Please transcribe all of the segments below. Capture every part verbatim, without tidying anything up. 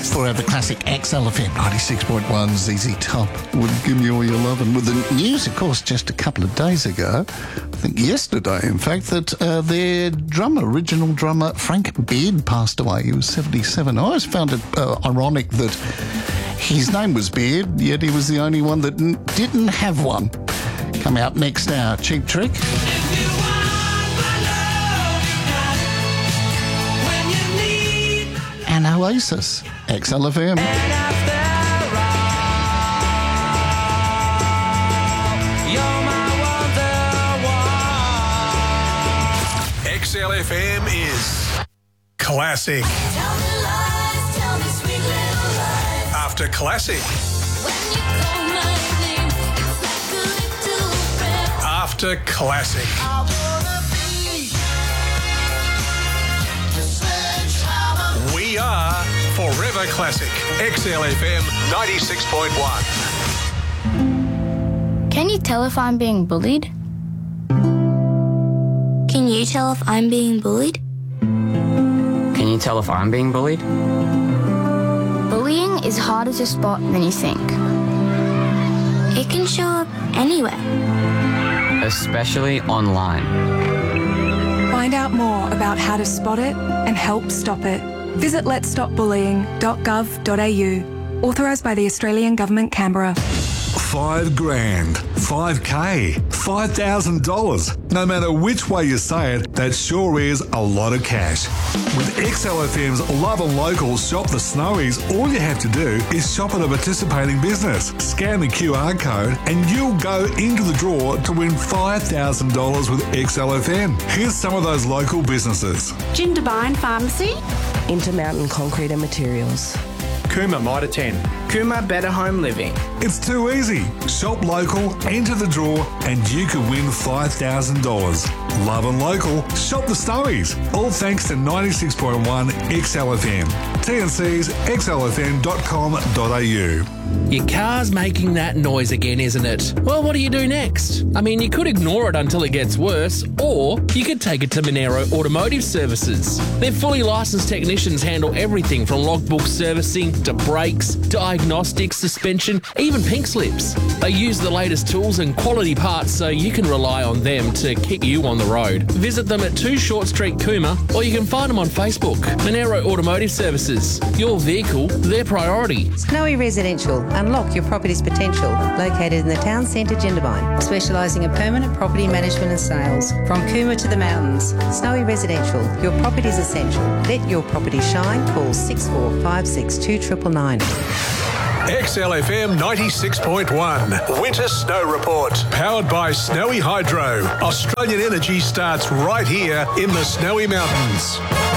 Forever Classic X L F M ninety-six point one, Z Z Top would give me all your love. And with the news, of course, just a couple of days ago, I think yesterday, in fact, that uh, their drummer, original drummer, Frank Beard, passed away. He was seventy-seven. I always found it uh, ironic that his name was Beard, yet he was the only one that n- didn't have one. Come out next hour, Cheap Trick. And Oasis, X L F M. X L F M is classic. Tell me lies, tell me sweet little lies. After classic. When you call my name, it's like a little prayer. After classic. I wanna be the sledgehammer. We are Forever Classic. X L F M ninety-six point one. Can you tell if I'm being bullied? Can you tell if I'm being bullied? Can you tell if I'm being bullied? Bullying is harder to spot than you think. It can show up anywhere. Especially online. Find out more about how to spot it and help stop it. Visit lets stop bullying dot gov dot a u. Authorised by the Australian Government, Canberra. Five grand, five K, five thousand dollars. No matter which way you say it, that sure is a lot of cash. With X L F M's Love and Local Shop the Snowies, all you have to do is shop at a participating business, scan the Q R code, and you'll go into the draw to win five thousand dollars with X L F M. Here's some of those local businesses. Jindabyne Pharmacy, Intermountain Concrete and Materials, Cooma Mitre ten, Cooma Better Home Living. It's too easy. Shop local, enter the draw, and you could win five thousand dollars. Love and Local, shop the Snowies. All thanks to ninety-six point one X L F M. T and C's x l f m dot com dot a u. Your car's making that noise again, isn't it? Well, what do you do next? I mean, you could ignore it until it gets worse, or you could take it to Monero Automotive Services. Their fully licensed technicians handle everything from logbook servicing to brakes, diagnostics, suspension, even pink slips. They use the latest tools and quality parts so you can rely on them to keep you on the road. Visit them at two Short Street, Cooma, or you can find them on Facebook. Monero Automotive Services. Your vehicle, their priority. Snowy Residential. Unlock your property's potential. Located in the town centre, Jindabyne. Specialising in permanent property management and sales. From Cooma to the mountains. Snowy Residential. Your property's essential. Let your property shine. Call six four five six two nine nine nine. X L F M ninety-six point one. Winter Snow Report. Powered by Snowy Hydro. Australian energy starts right here in the Snowy Mountains.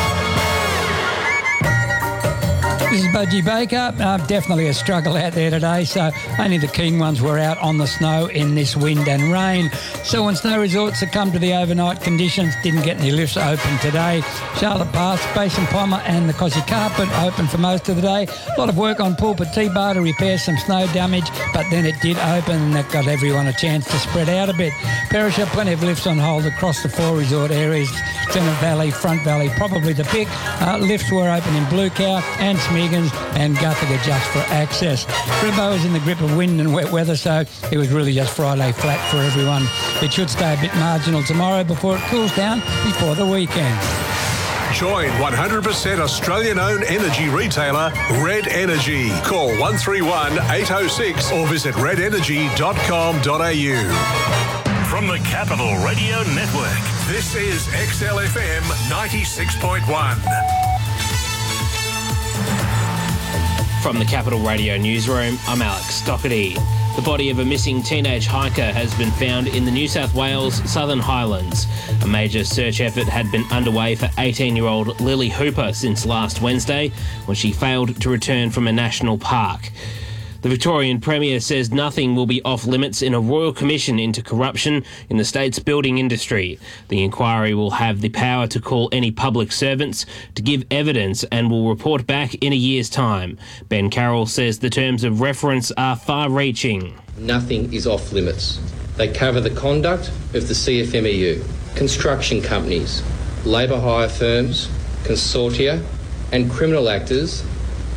This is Budgie Baker. Uh, definitely a struggle out there today, so only the keen ones were out on the snow in this wind and rain. Selwyn Snow Resort succumbed to the overnight conditions, didn't get any lifts open today. Charlotte Pass, Basin Palmer and the Cosy Carpet open for most of the day. A lot of work on Pulpit T-Bar to repair some snow damage, but then it did open and that got everyone a chance to spread out a bit. Perisher, plenty of lifts on hold across the four resort areas. Tennant Valley, Front Valley, probably the pick. Uh, lifts were open in Blue Cow and Smeagans and Guthiga just for access. Cribbo is in the grip of wind and wet weather, so it was really just Friday flat for everyone. It should stay a bit marginal tomorrow before it cools down before the weekend. Join one hundred percent Australian-owned energy retailer Red Energy. Call one three one eight oh six or visit red energy dot com dot a u. From the Capital Radio Network, this is X L F M ninety-six point one. From the Capital Radio newsroom, I'm Alex Doherty. The body of a missing teenage hiker has been found in the New South Wales Southern Highlands. A major search effort had been underway for eighteen-year-old Lily Hooper since last Wednesday, when she failed to return from a national park. The Victorian Premier says nothing will be off limits in a royal commission into corruption in the state's building industry. The inquiry will have the power to call any public servants to give evidence and will report back in a year's time. Ben Carroll says the terms of reference are far-reaching. Nothing is off limits. They cover the conduct of the C F M E U, construction companies, labour hire firms, consortia and criminal actors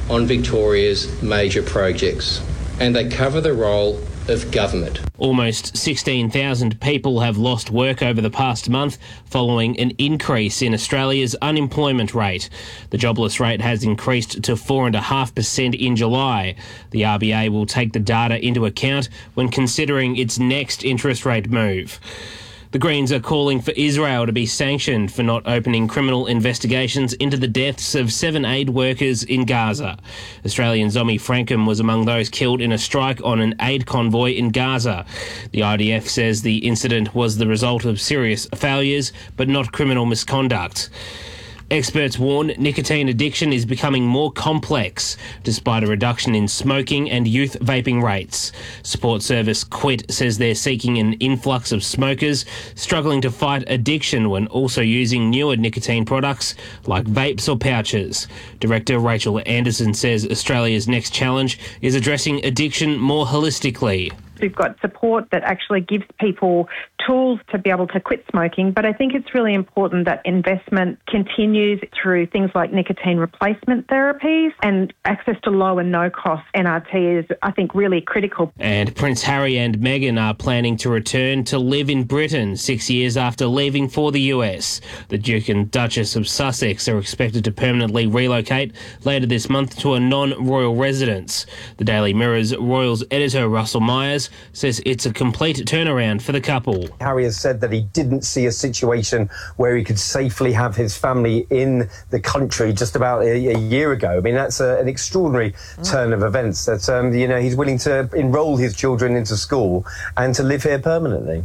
on Victoria's major projects, and they cover the role of government. Almost sixteen thousand people have lost work over the past month following an increase in Australia's unemployment rate. The jobless rate has increased to four point five percent in July. The R B A will take the data into account when considering its next interest rate move. The Greens are calling for Israel to be sanctioned for not opening criminal investigations into the deaths of seven aid workers in Gaza. Australian Zomi Frankham was among those killed in a strike on an aid convoy in Gaza. The I D F says the incident was the result of serious failures, but not criminal misconduct. Experts warn nicotine addiction is becoming more complex, despite a reduction in smoking and youth vaping rates. Support service Quit says they're seeking an influx of smokers struggling to fight addiction when also using newer nicotine products like vapes or pouches. Director Rachel Anderson says Australia's next challenge is addressing addiction more holistically. We've got support that actually gives people tools to be able to quit smoking, but I think it's really important that investment continues through things like nicotine replacement therapies, and access to low and no-cost N R T is, I think, really critical. And Prince Harry and Meghan are planning to return to live in Britain six years after leaving for the U S. The Duke and Duchess of Sussex are expected to permanently relocate later this month to a non-royal residence. The Daily Mirror's Royals editor Russell Myers says it's a complete turnaround for the couple. Harry has said that he didn't see a situation where he could safely have his family in the country just about a, a year ago. I mean, that's a, an extraordinary mm. turn of events, that, um, you know, he's willing to enrol his children into school and to live here permanently.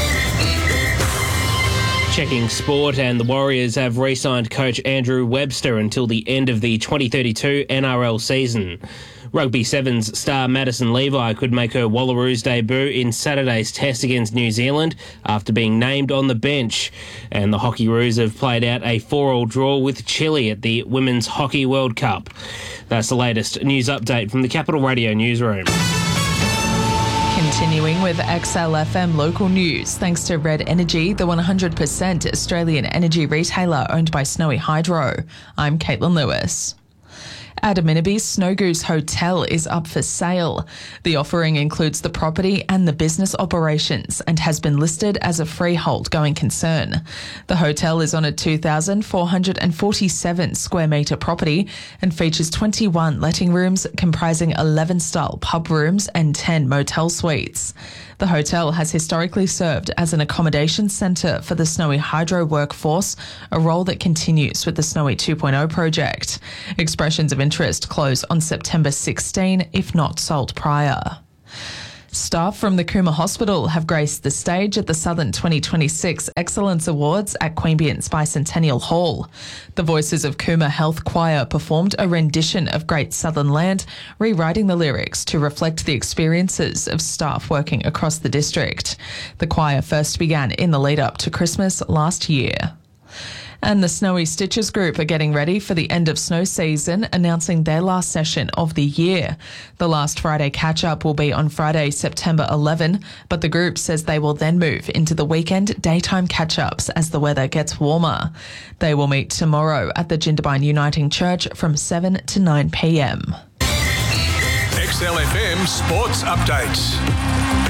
Checking sport, and the Warriors have re-signed coach Andrew Webster until the end of the twenty thirty-two N R L season. Rugby Sevens star Madison Levi could make her Wallaroos debut in Saturday's test against New Zealand after being named on the bench. And the Hockeyroos have played out a four-all draw with Chile at the Women's Hockey World Cup. That's the latest news update from the Capital Radio newsroom. Continuing with X L F M local news, thanks to Red Energy, the one hundred percent Australian energy retailer owned by Snowy Hydro. I'm Caitlin Lewis. Adaminaby Snow Goose Hotel is up for sale. The offering includes the property and the business operations and has been listed as a freehold going concern. The hotel is on a two thousand four hundred forty-seven square metre property and features twenty-one letting rooms comprising eleven style pub rooms and ten motel suites. The hotel has historically served as an accommodation centre for the Snowy Hydro workforce, a role that continues with the Snowy two point oh project. Expressions of interest close on September sixteenth, if not sold prior. Staff from the Cooma Hospital have graced the stage at the Southern twenty twenty-six Excellence Awards at Queanbeyan's Bicentennial Hall. The Voices of Cooma Health Choir performed a rendition of Great Southern Land, rewriting the lyrics to reflect the experiences of staff working across the district. The choir first began in the lead up to Christmas last year. And the Snowy Stitches Group are getting ready for the end of snow season, announcing their last session of the year. The last Friday catch-up will be on Friday, September eleventh, but the group says they will then move into the weekend daytime catch-ups as the weather gets warmer. They will meet tomorrow at the Jindabyne Uniting Church from seven to nine p m. X L F M Sports Updates.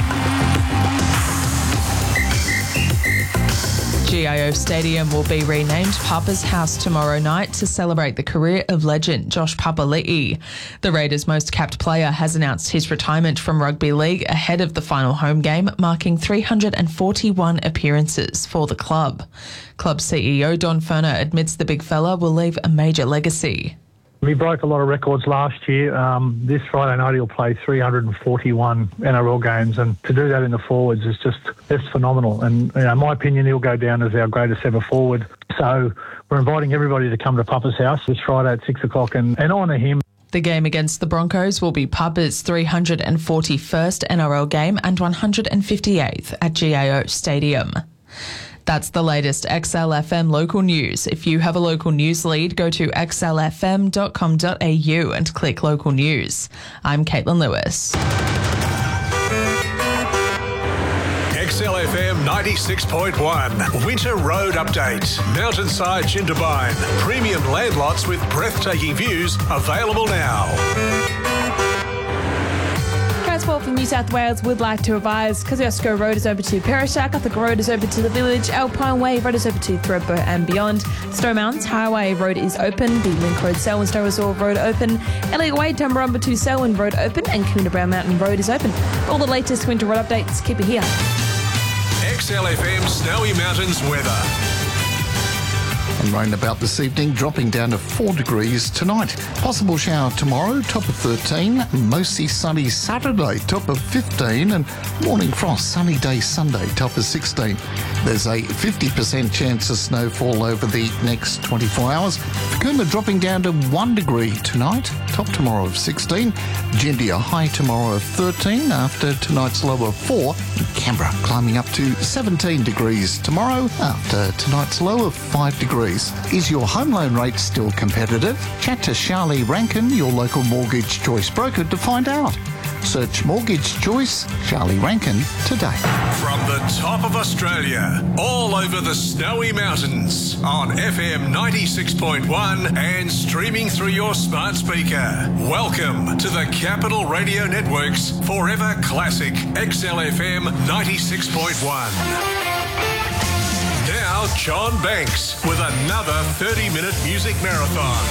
G I O Stadium will be renamed Papa's House tomorrow night to celebrate the career of legend Josh Papali'i. The Raiders' most capped player has announced his retirement from rugby league ahead of the final home game, marking three hundred forty-one appearances for the club. Club C E O Don Ferner admits the big fella will leave a major legacy. He broke a lot of records last year. Um, this Friday night he'll play three hundred forty-one N R L games, and to do that in the forwards is just it's phenomenal. And you know, in my opinion, he'll go down as our greatest ever forward. So we're inviting everybody to come to Papa's House this Friday at six o'clock and, and honour him. The game against the Broncos will be Papa's three hundred forty-first N R L game and one hundred fifty-eighth at G I O Stadium. That's the latest X L F M local news. If you have a local news lead, go to x l f m dot com dot a u and click local news. I'm Caitlin Lewis. X X L F M ninety-six point one. Winter Road Update. Mountainside Jindabyne. Premium land lots with breathtaking views available now. Transport from New South Wales would like to advise Kosciuszko Road is open to Perishack, Upper Road is open to the Village, Alpine Way Road is open to Thredbo and beyond. Stowe Mountains Highway Road is open, the Link Road Selwyn Stowe Resort Road open, Elliot Way Tumbarumba to Selwyn Road open, and Coomera Brown Mountain Road is open. All the latest winter road updates, keep it here. X L F M Snowy Mountains weather. And rain about this evening, dropping down to four degrees tonight. Possible shower tomorrow, top of thirteen. Mostly sunny Saturday, top of fifteen. And morning frost, sunny day Sunday, top of sixteen. There's a fifty percent chance of snowfall over the next twenty-four hours. Coomera dropping down to one degree tonight, top tomorrow of sixteen. Jindia high tomorrow of thirteen after tonight's low of four. And Canberra climbing up to seventeen degrees tomorrow after tonight's low of five degrees. Is your home loan rate still competitive? Chat to Charlie Rankin, your local mortgage choice broker, to find out. Search Mortgage Choice Charlie Rankin today. From the top of Australia, all over the Snowy Mountains, on F M ninety-six point one and streaming through your smart speaker. Welcome to the Capital Radio Network's Forever Classic X L F M ninety-six point one. Now, John Banks with another thirty-minute music marathon.